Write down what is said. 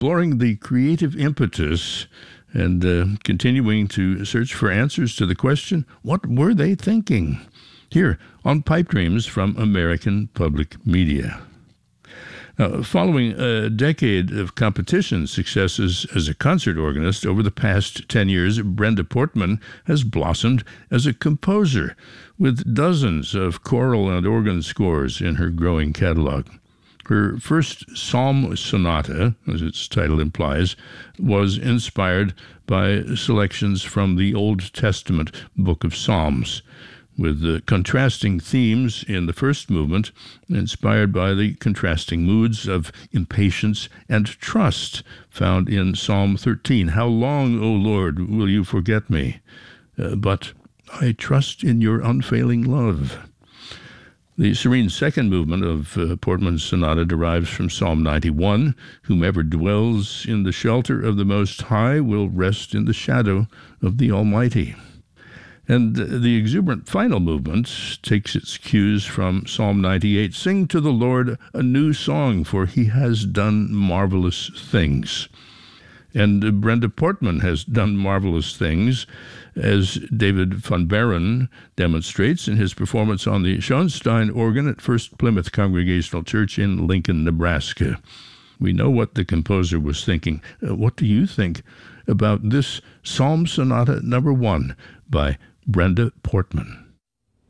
exploring the creative impetus and continuing to search for answers to the question, what were they thinking? Here on Pipe Dreams from American Public Media. Following a decade of competition successes as a concert organist, over the past 10 years, Brenda Portman has blossomed as a composer, with dozens of choral and organ scores in her growing catalog. Her first Psalm Sonata, as its title implies, was inspired by selections from the Old Testament Book of Psalms, with the contrasting themes in the first movement inspired by the contrasting moods of impatience and trust found in Psalm 13. How long, O Lord, will you forget me? But I trust in your unfailing love. The serene second movement of Portman's sonata derives from Psalm 91. Whomever dwells in the shelter of the Most High will rest in the shadow of the Almighty. And the exuberant final movement takes its cues from Psalm 98. Sing to the Lord a new song, for he has done marvelous things. And Brenda Portman has done marvelous things, as David Van Baron demonstrates in his performance on the Schoenstein organ at First Plymouth Congregational Church in Lincoln, Nebraska. We know what the composer was thinking. What do you think about this Psalm Sonata number 1 by Brenda Portman?